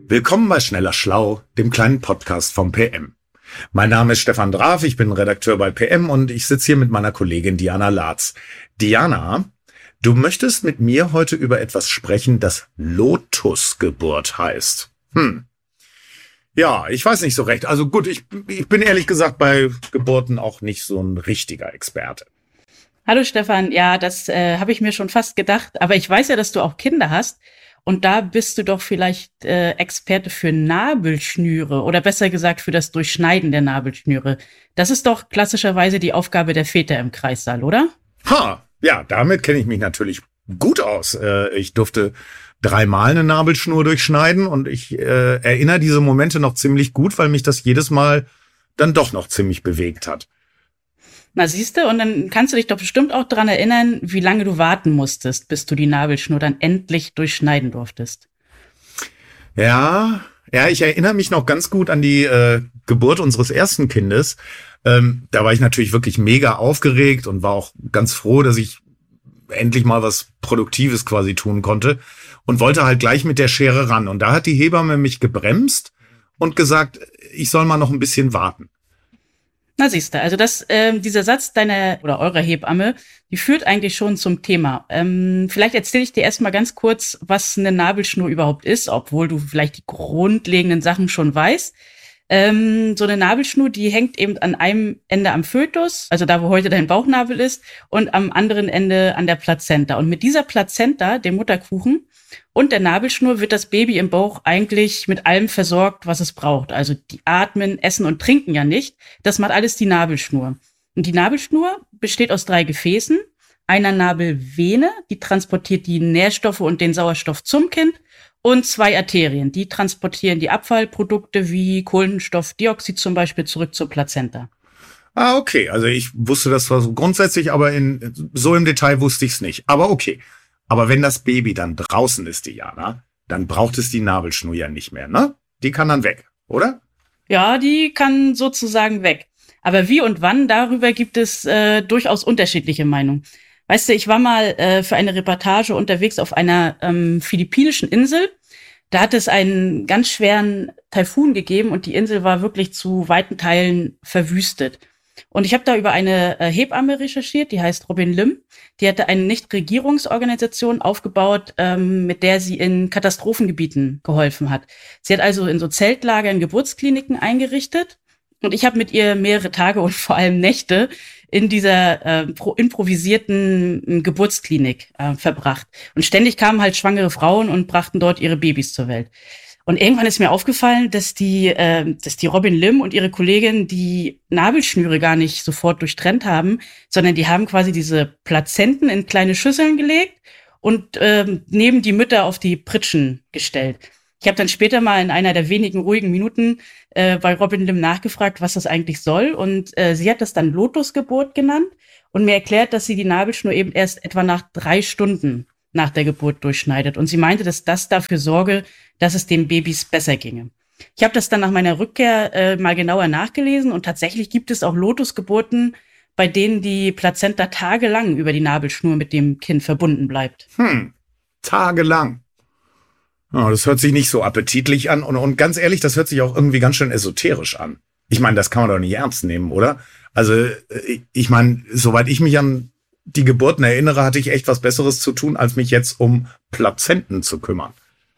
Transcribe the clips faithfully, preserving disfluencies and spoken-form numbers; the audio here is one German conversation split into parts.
Willkommen bei Schneller Schlau, dem kleinen Podcast vom P M. Mein Name ist Stefan Draf, ich bin Redakteur bei P M und ich sitze hier mit meiner Kollegin Diana Latz. Diana, du möchtest mit mir heute über etwas sprechen, das Lotusgeburt heißt. Hm. Ja, ich weiß nicht so recht. Also gut, ich, ich bin ehrlich gesagt bei Geburten auch nicht so ein richtiger Experte. Hallo Stefan, ja, das äh, habe ich mir schon fast gedacht, aber ich weiß ja, dass du auch Kinder hast und da bist du doch vielleicht äh, Experte für Nabelschnüre oder besser gesagt für das Durchschneiden der Nabelschnüre. Das ist doch klassischerweise die Aufgabe der Väter im Kreissaal, oder? Ha, ja, damit kenne ich mich natürlich gut aus. Äh, ich durfte dreimal eine Nabelschnur durchschneiden und ich äh, erinnere diese Momente noch ziemlich gut, weil mich das jedes Mal dann doch noch ziemlich bewegt hat. Na siehste, und dann kannst du dich doch bestimmt auch dran erinnern, wie lange du warten musstest, bis du die Nabelschnur dann endlich durchschneiden durftest. Ja, ja, ich erinnere mich noch ganz gut an die äh, Geburt unseres ersten Kindes. Ähm, da war ich natürlich wirklich mega aufgeregt und war auch ganz froh, dass ich endlich mal was Produktives quasi tun konnte und wollte halt gleich mit der Schere ran. Und da hat die Hebamme mich gebremst und gesagt, ich soll mal noch ein bisschen warten. Na siehste, also das, äh, dieser Satz deiner oder eurer Hebamme, die führt eigentlich schon zum Thema. Ähm, vielleicht erzähle ich dir erstmal ganz kurz, was eine Nabelschnur überhaupt ist, obwohl du vielleicht die grundlegenden Sachen schon weißt. Ähm, so eine Nabelschnur, die hängt eben an einem Ende am Fötus, also da, wo heute dein Bauchnabel ist, und am anderen Ende an der Plazenta. Und mit dieser Plazenta, dem Mutterkuchen, und der Nabelschnur wird das Baby im Bauch eigentlich mit allem versorgt, was es braucht. Also die atmen, essen und trinken ja nicht. Das macht alles die Nabelschnur. Und die Nabelschnur besteht aus drei Gefäßen. Einer Nabelvene, die transportiert die Nährstoffe und den Sauerstoff zum Kind. Und zwei Arterien, die transportieren die Abfallprodukte wie Kohlenstoffdioxid zum Beispiel zurück zur Plazenta. Ah, okay. Also ich wusste das zwar so grundsätzlich, aber in so im Detail wusste ich es nicht. Aber okay. Aber wenn das Baby dann draußen ist, Diana, dann braucht es die Nabelschnur ja nicht mehr, ne? Die kann dann weg, oder? Ja, die kann sozusagen weg. Aber wie und wann, darüber gibt es äh, durchaus unterschiedliche Meinungen. Weißt du, ich war mal äh, für eine Reportage unterwegs auf einer ähm, philippinischen Insel. Da hat es einen ganz schweren Taifun gegeben und die Insel war wirklich zu weiten Teilen verwüstet. Und ich habe da über eine äh, Hebamme recherchiert, die heißt Robin Lim. Die hatte eine Nichtregierungsorganisation aufgebaut, ähm, mit der sie in Katastrophengebieten geholfen hat. Sie hat also in so Zeltlagern Geburtskliniken eingerichtet. Und ich habe mit ihr mehrere Tage und vor allem Nächte in dieser äh, improvisierten Geburtsklinik äh, verbracht. Und ständig kamen halt schwangere Frauen und brachten dort ihre Babys zur Welt. Und irgendwann ist mir aufgefallen, dass die, äh, dass die Robin Lim und ihre Kollegin die Nabelschnüre gar nicht sofort durchtrennt haben, sondern die haben quasi diese Plazenten in kleine Schüsseln gelegt und ähm, neben die Mütter auf die Pritschen gestellt. Ich habe dann später mal in einer der wenigen ruhigen Minuten äh, bei Robin Lim nachgefragt, was das eigentlich soll. Und äh, sie hat das dann Lotusgeburt genannt und mir erklärt, dass sie die Nabelschnur eben erst etwa nach drei Stunden nach der Geburt durchschneidet. Und sie meinte, dass das dafür sorge, dass es den Babys besser ginge. Ich habe das dann nach meiner Rückkehr äh, mal genauer nachgelesen und tatsächlich gibt es auch Lotusgeburten, bei denen die Plazenta tagelang über die Nabelschnur mit dem Kind verbunden bleibt. Hm, tagelang. Oh, das hört sich nicht so appetitlich an und, und ganz ehrlich, das hört sich auch irgendwie ganz schön esoterisch an. Ich meine, das kann man doch nicht ernst nehmen, oder? Also ich meine, soweit ich mich an die Geburten erinnere, hatte ich echt was Besseres zu tun, als mich jetzt um Plazenten zu kümmern.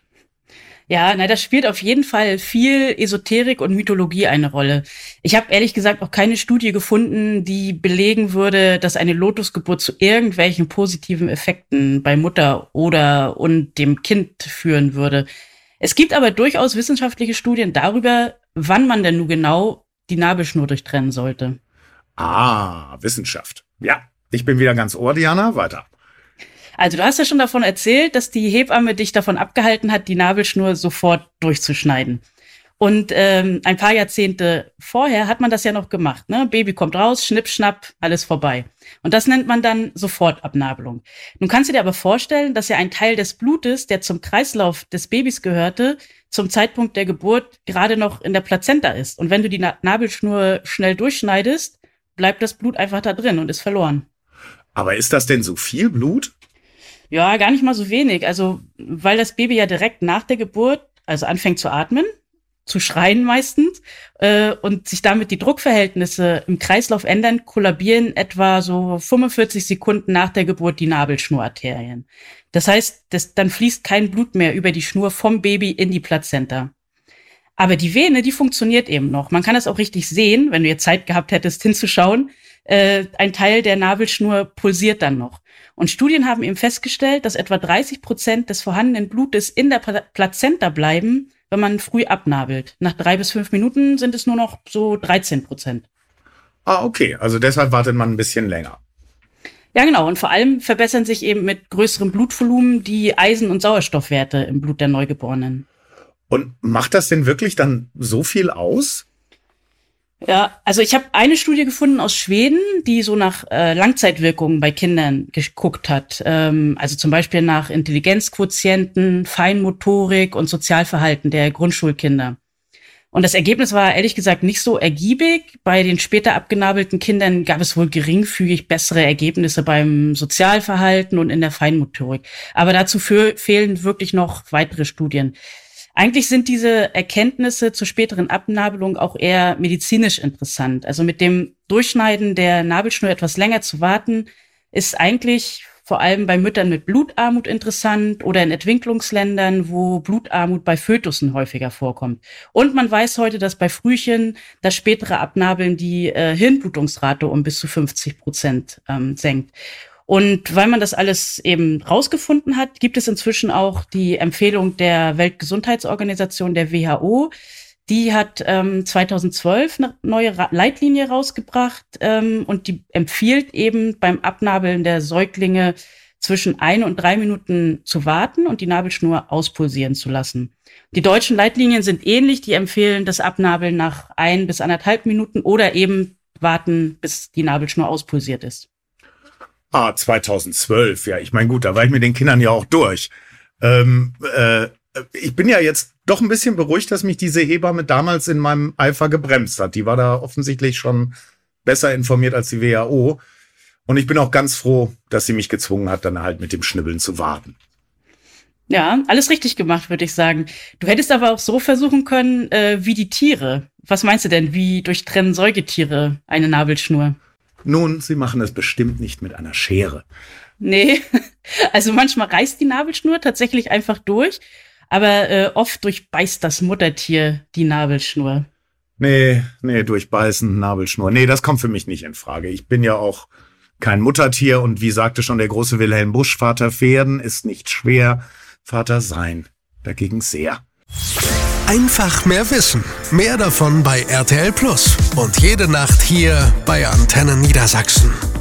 Ja, na, das spielt auf jeden Fall viel Esoterik und Mythologie eine Rolle. Ich habe ehrlich gesagt auch keine Studie gefunden, die belegen würde, dass eine Lotusgeburt zu irgendwelchen positiven Effekten bei Mutter oder und dem Kind führen würde. Es gibt aber durchaus wissenschaftliche Studien darüber, wann man denn nun genau die Nabelschnur durchtrennen sollte. Ah, Wissenschaft. Ja, ich bin wieder ganz ohr, Diana. Weiter. Also du hast ja schon davon erzählt, dass die Hebamme dich davon abgehalten hat, die Nabelschnur sofort durchzuschneiden. Und ähm, ein paar Jahrzehnte vorher hat man das ja noch gemacht. Ne? Baby kommt raus, schnipp, schnapp, alles vorbei. Und das nennt man dann Sofortabnabelung. Nun kannst du dir aber vorstellen, dass ja ein Teil des Blutes, der zum Kreislauf des Babys gehörte, zum Zeitpunkt der Geburt gerade noch in der Plazenta ist. Und wenn du die Na- Nabelschnur schnell durchschneidest, bleibt das Blut einfach da drin und ist verloren. Aber ist das denn so viel Blut? Ja, gar nicht mal so wenig. Also, weil das Baby ja direkt nach der Geburt also anfängt zu atmen, zu schreien meistens, äh, und sich damit die Druckverhältnisse im Kreislauf ändern, kollabieren etwa so fünfundvierzig Sekunden nach der Geburt die Nabelschnurarterien. Das heißt, das, dann fließt kein Blut mehr über die Schnur vom Baby in die Plazenta. Aber die Vene, die funktioniert eben noch. Man kann das auch richtig sehen, wenn du jetzt Zeit gehabt hättest, hinzuschauen. Äh, ein Teil der Nabelschnur pulsiert dann noch. Und Studien haben eben festgestellt, dass etwa dreißig Prozent des vorhandenen Blutes in der Pla- Plazenta bleiben, wenn man früh abnabelt. Nach drei bis fünf Minuten sind es nur noch so dreizehn Prozent. Ah, okay. Also deshalb wartet man ein bisschen länger. Ja, genau. Und vor allem verbessern sich eben mit größerem Blutvolumen die Eisen- und Sauerstoffwerte im Blut der Neugeborenen. Und macht das denn wirklich dann so viel aus? Ja, also ich habe eine Studie gefunden aus Schweden, die so nach äh, Langzeitwirkungen bei Kindern geguckt hat. Ähm, also zum Beispiel nach Intelligenzquotienten, Feinmotorik und Sozialverhalten der Grundschulkinder. Und das Ergebnis war ehrlich gesagt nicht so ergiebig. Bei den später abgenabelten Kindern gab es wohl geringfügig bessere Ergebnisse beim Sozialverhalten und in der Feinmotorik. Aber dazu für, fehlen wirklich noch weitere Studien. Eigentlich sind diese Erkenntnisse zur späteren Abnabelung auch eher medizinisch interessant. Also mit dem Durchschneiden der Nabelschnur etwas länger zu warten, ist eigentlich vor allem bei Müttern mit Blutarmut interessant oder in Entwicklungsländern, wo Blutarmut bei Fötussen häufiger vorkommt. Und man weiß heute, dass bei Frühchen das spätere Abnabeln die äh, Hirnblutungsrate um bis zu fünfzig Prozent ähm, senkt. Und weil man das alles eben rausgefunden hat, gibt es inzwischen auch die Empfehlung der Weltgesundheitsorganisation, der W H O. Die hat ähm, zweitausendzwölf eine neue Ra- Leitlinie rausgebracht ähm, und die empfiehlt eben beim Abnabeln der Säuglinge zwischen ein und drei Minuten zu warten und die Nabelschnur auspulsieren zu lassen. Die deutschen Leitlinien sind ähnlich, die empfehlen das Abnabeln nach ein bis anderthalb Minuten oder eben warten, bis die Nabelschnur auspulsiert ist. Ah, zweitausendzwölf, ja. Ich meine, gut, da war ich mit den Kindern ja auch durch. Ähm, äh, ich bin ja jetzt doch ein bisschen beruhigt, dass mich diese Hebamme damals in meinem Eifer gebremst hat. Die war da offensichtlich schon besser informiert als die W H O. Und ich bin auch ganz froh, dass sie mich gezwungen hat, dann halt mit dem Schnibbeln zu warten. Ja, alles richtig gemacht, würde ich sagen. Du hättest aber auch so versuchen können, äh, wie die Tiere. Was meinst du denn, wie durchtrennen Säugetiere eine Nabelschnur? Nun, sie machen es bestimmt nicht mit einer Schere. Nee, also manchmal reißt die Nabelschnur tatsächlich einfach durch, aber äh, oft durchbeißt das Muttertier die Nabelschnur. Nee, nee, durchbeißen, Nabelschnur. Nee, das kommt für mich nicht in Frage. Ich bin ja auch kein Muttertier und wie sagte schon der große Wilhelm Busch, Vater werden ist nicht schwer, Vater sein dagegen sehr. Einfach mehr Wissen. Mehr davon bei R T L Plus. Und jede Nacht hier bei Antenne Niedersachsen.